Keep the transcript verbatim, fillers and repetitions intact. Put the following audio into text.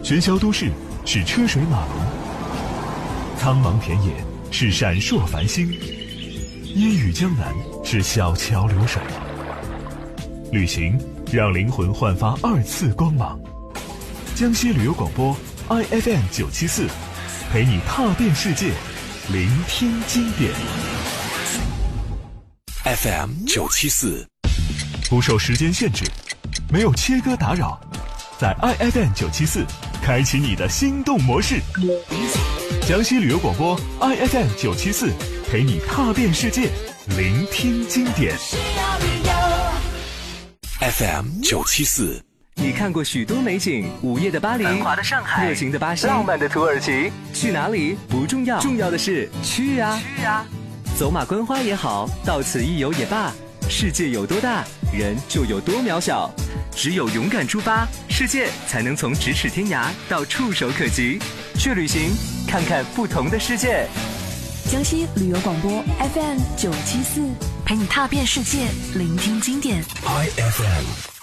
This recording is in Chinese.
喧嚣都市是车水马龙，苍茫田野是闪烁繁星，烟雨江南是小桥流水。旅行让灵魂焕发二次光芒。江西旅游广播 I F M 九七四，陪你踏遍世界，聆听经典。 F M 九七四， 不受时间限制，没有切割打扰，在 I F M 九七四开启你的心动模式。江西旅游广播 I F M 九七四，陪你踏遍世界，聆听经典。 F M 九七四， 你看过许多美景，午夜的巴黎， 繁华的上海， 热情的巴西， 浪漫的土耳其。 去哪里不重要，重要的是去啊！ 去啊！ 走马观花也好，到此一游也罢，世界有多大，人就有多渺小。只有勇敢出发，世界才能从咫尺天涯到触手可及。去旅行，看看不同的世界。 江西旅游广播 F M 九七四，陪你踏遍世界，聆听经典。 I F M